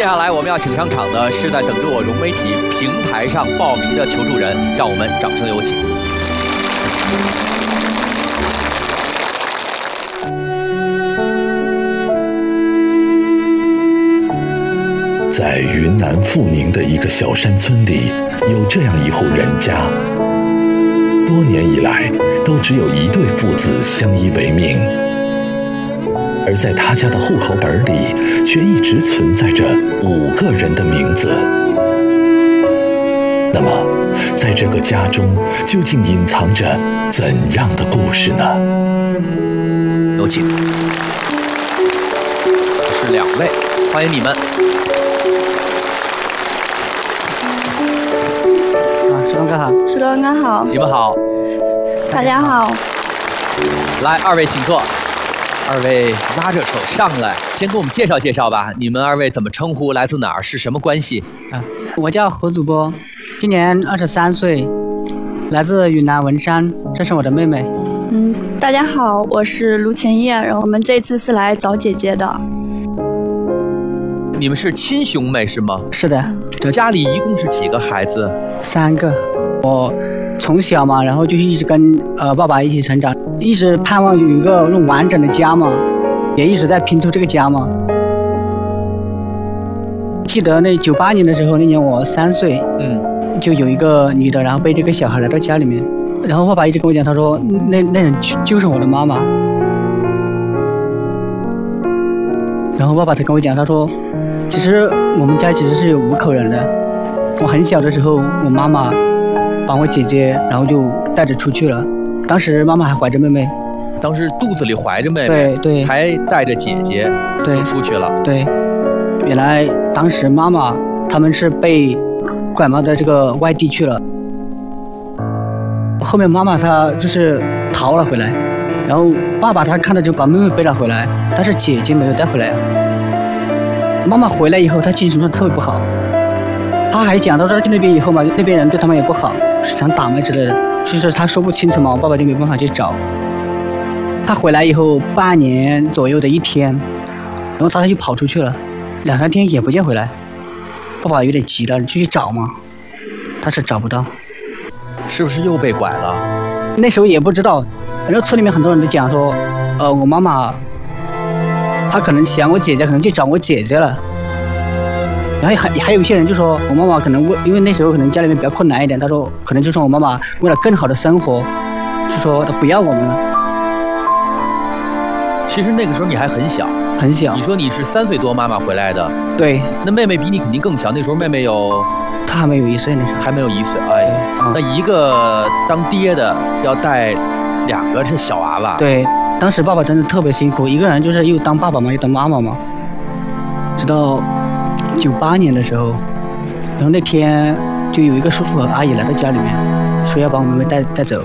接下来我们要请上场的是在等着我融媒体平台上报名的求助人，让我们掌声有请。 在云南富宁的一个小山村里，有这样一户人家，多年以来都只有一对父子相依为命，而在他家的户口本里，却一直存在着5个人的名字。那么，在这个家中究竟隐藏着怎样的故事呢？ 有请，是2位，欢迎你们。 石龙哥好， 石龙哥好， 你们好， 大家好。 来，2位请坐。2位拉着手上来，先给我们介绍介绍吧。你们2位怎么称呼？来自哪儿？是什么关系？ 我叫何主播，今年23岁，来自云南文山，这是我的妹妹。 大家好，我是卢前叶，然后我们这次是来找姐姐的。 你们是亲兄妹是吗？ 是的。 家里一共是几个孩子 ？3个。我从小嘛，然后就一直跟爸爸一起成长，一直盼望有一个那种完整的家嘛，也一直在拼凑这个家嘛。记得那98年的时候，那年我3岁，就有一个女的，然后背这个小孩来到家里面，然后爸爸一直跟我讲，他说那人就是我的妈妈。然后爸爸才跟我讲，他说其实我们家其实是有5口人的。我很小的时候，我妈妈把我姐姐，然后就带着出去了。当时妈妈还怀着妹妹， 当时肚子里怀着妹妹， 对， 还带着姐姐， 对， 出去了。 对，原来当时妈妈他们是被拐卖到这个外地去了。后面妈妈她就是逃了回来，然后爸爸他看到就把妹妹背了回来，但是姐姐没有带回来。妈妈回来以后，她精神状态特别不好。他还讲到他去那边以后嘛，那边人对他们也不好，是想打卖之类的，就是他说不清楚嘛，我爸爸就没办法去找。他回来以后半年左右的一天，然后他就跑出去了，2、3天也不见回来。爸爸有点急了，就去找嘛，但是找不到。 是不是又被拐了？ 那时候也不知道，然后村里面很多人都讲说，我妈妈，她可能想我姐姐，可能去找我姐姐了。然后还有一些人就说我妈妈可能因为那时候可能家里面比较困难一点，他说可能就说我妈妈为了更好的生活，就说她不要我们了。 其实那个时候你还很小， 很小。 你说你是3岁多妈妈回来的， 对。 那妹妹比你肯定更小，那时候妹妹有， 她还没有1岁那时候， 还没有1岁。哎呀，那一个当爹的要带2个是小娃娃。 对，当时爸爸真的特别辛苦，一个人就是又当爸爸嘛，又当妈妈嘛，直到98年的时候，然后那天就有一个叔叔和阿姨来到家里面，说要把我妹妹带走。